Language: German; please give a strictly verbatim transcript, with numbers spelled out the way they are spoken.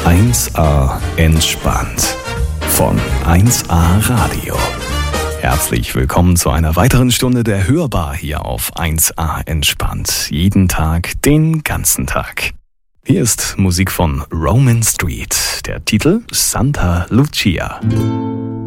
eins a entspannt von eins a Radio. Herzlich willkommen zu einer weiteren Stunde der Hörbar hier auf eins a entspannt. Jeden Tag, den ganzen Tag. Hier ist Musik von Roman Street. Der Titel Santa Lucia.